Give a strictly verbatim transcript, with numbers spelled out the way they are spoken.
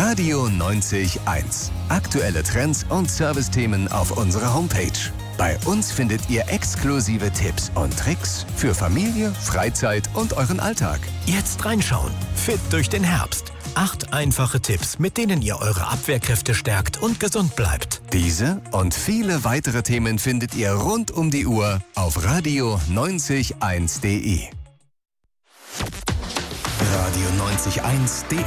Radio neunzig eins. Aktuelle Trends und Servicethemen auf unserer Homepage. Bei uns findet ihr exklusive Tipps und Tricks für Familie, Freizeit und euren Alltag. Jetzt reinschauen. Fit durch den Herbst. Acht einfache Tipps, mit denen ihr eure Abwehrkräfte stärkt und gesund bleibt. Diese und viele weitere Themen findet ihr rund um die Uhr auf radio neunzig eins punkt de. Radio neunzig eins punkt de